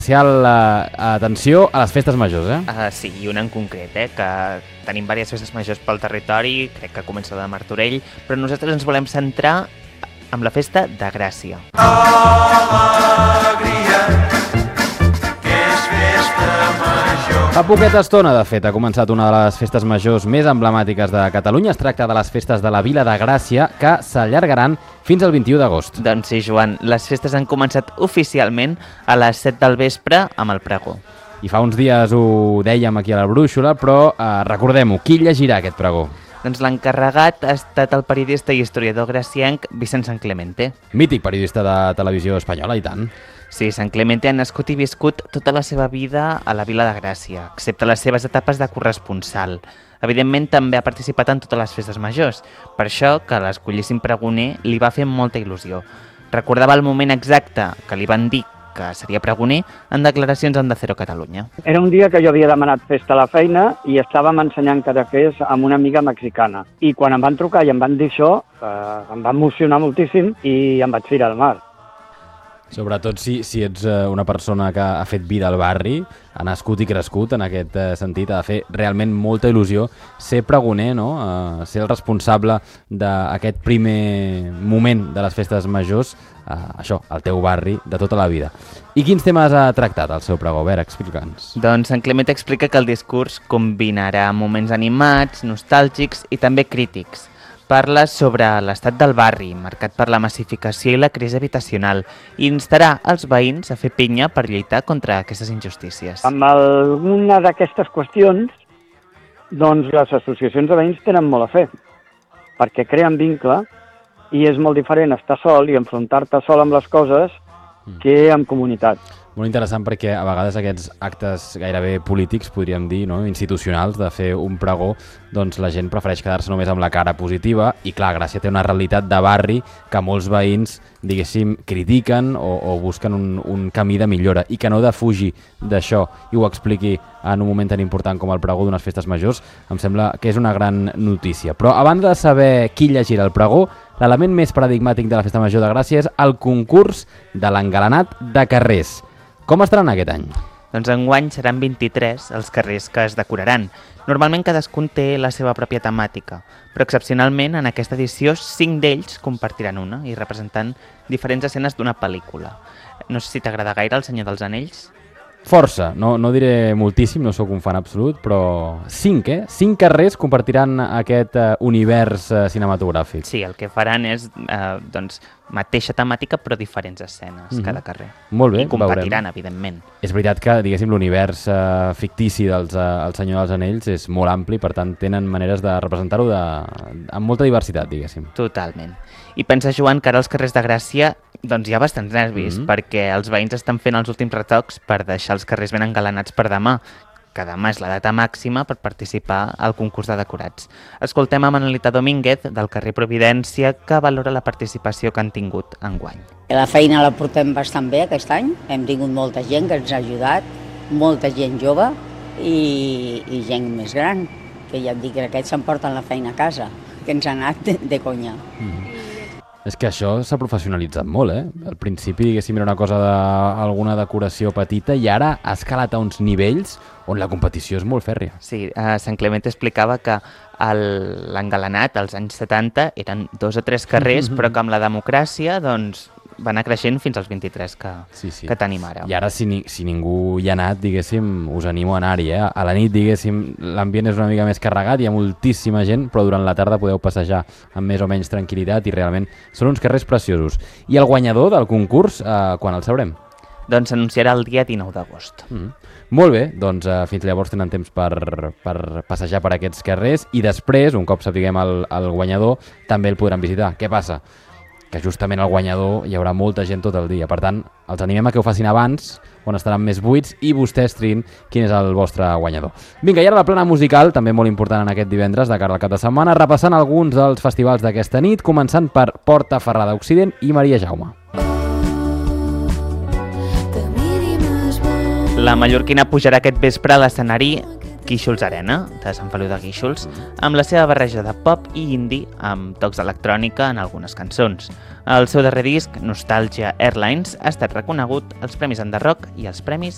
Especial atenció a les festes majors, Sí, i una en concret, que tenim diverses festes majors pel territori, crec que comença la de Martorell, però nosaltres ens volem centrar amb la festa de Gràcia. Alegria, que és festa major. Fa poqueta estona, de fet, ha començat una de les festes majors més emblemàtiques de Catalunya. Es tracta de les festes de la Vila de Gràcia, que s'allargaran fins al 21 d'agost. Doncs sí, Joan, les festes han començat oficialment a les 7 del vespre amb el pregó. I fa uns dies ho dèiem aquí a la Brúixola, però recordem-ho, qui llegirà aquest pregó? Doncs l'encarregat ha estat el periodista i historiador gracienc Vicent San Clemente. Mític periodista de televisió espanyola, i tant. Sí, San Clemente ha nascut i viscut tota la seva vida a la Vila de Gràcia, excepte les seves etapes de corresponsal. Evidentment, també ha participat en totes les festes majors. Per això, que l'escollissin pregoner li va fer molta il·lusió. Recordava el moment exacte que li van dir que seria pregoner en declaracions a Onda Cero Catalunya. Era un dia que jo havia demanat festa a la feina i estàvem ensenyant cadaqués amb una amiga mexicana. I quan em van trucar i em van dir això, em va emocionar moltíssim i em vaig tirar al mar. Sobretot si ets una persona que ha fet vida al barri, ha nascut i crescut en aquest sentit, ha de fer realment molta il·lusió ser pregoner, no? Ser el responsable d'aquest primer moment de les festes majors, això, al teu barri, de tota la vida. I quins temes ha tractat el seu pregó? A veure, explica'ns. Doncs San Clemente explica que el discurs combinarà moments animats, nostàlgics i també crítics. Parla sobre l'estat del barri, marcat per la massificació i la crisi habitacional, i instarà els veïns a fer pinya per lluitar contra aquestes injustícies. Amb alguna d'aquestes qüestions, doncs les associacions de veïns tenen molt a fer, perquè creen vincle i és molt diferent estar sol i enfrontar-te sol amb les coses que en comunitat. Molt interessant perquè a vegades aquests actes gairebé polítics, podríem dir, no? Institucionals, de fer un pregó, doncs la gent prefereix quedar-se només amb la cara positiva i clar, Gràcia té una realitat de barri que molts veïns, diguéssim, critiquen o busquen un camí de millora i que no defugi d'això i ho expliqui en un moment tan important com el pregó d'unes festes majors, em sembla que és una gran notícia. Però abans de saber qui llegirà el pregó, l'element més paradigmàtic de la festa major de Gràcia és el concurs de l'engalanat de carrers. Com estaran aquest any? Doncs enguany seran 23 els carrers que es decoraran. Normalment cadascun té la seva pròpia temàtica, però excepcionalment en aquesta edició 5 d'ells compartiran una i representant diferents escenes d'una pel·lícula. No sé si t'agrada gaire El Senyor dels Anells. Força, no diré moltíssim, no sóc un fan absolut, però 5, 5 carrers compartiran aquest univers cinematogràfic. Sí, el que faran és, doncs, mateixa temàtica però diferents escenes, cada carrer. Molt bé, I competiran, veurem. evidentment. És veritat que, diguéssim, l'univers fictici dels El Senyor dels Anells és molt ampli, per tant, tenen maneres de representar-ho amb molta diversitat, diguéssim. Totalment. I pensa, Joan, que ara als carrers de Gràcia doncs hi ha bastants nervis, perquè els veïns estan fent els últims retocs per deixar els carrers ben engalanats per demà, que demà és la data màxima per participar al concurs de decorats. Escoltem a Manolita Domínguez, del carrer Providència, que valora la participació que han tingut enguany. La feina la portem bastant bé aquest any, hem tingut molta gent que ens ha ajudat, molta gent jove i gent més gran, que ja et dic que aquests s'emporten la feina a casa, que ens ha anat de conya. És que això s'ha professionalitzat molt, Al principi, diguéssim, era una cosa d'alguna decoració petita i ara ha escalat a uns nivells on la competició és molt fèrria. Sí, San Clemente explicava que l'engalanat als anys 70 eren 2 o 3 carrers, però que amb la democràcia doncs, va anar creixent fins als 23 que tenim ara. I ara, si ningú hi ha anat, diguéssim, us animo a anar-hi, A la nit, diguéssim, l'ambient és una mica més carregat, hi ha moltíssima gent, però durant la tarda podeu passejar amb més o menys tranquil·litat i realment són uns carrers preciosos. I el guanyador del concurs, quan el sabrem? Doncs s'anunciarà el dia 19 d'agost. Molt bé, doncs fins llavors tenen temps per passejar per aquests carrers i després, un cop sapiguem el guanyador, també el podran visitar. Què passa? Que justament al guanyador hi haurà molta gent tot el dia. Per tant, els animem a que ho facin abans, on estaran més buits, i vostès triïn quin és el vostre guanyador. Vinga, i ara la plana musical, també molt important en aquest divendres de cara al cap de setmana, repassant alguns dels festivals d'aquesta nit, començant per Portaferrada Occident i Maria Jaume. La mallorquina pujarà aquest vespre a l'escenari Guíxols Arena, de Sant Feliu de Guíxols, amb la seva barreja de pop i indie amb tocs d'electrònica en algunes cançons. El seu darrer disc, Nostàlgia Airlines, ha estat reconegut als Premis Enderrock i als Premis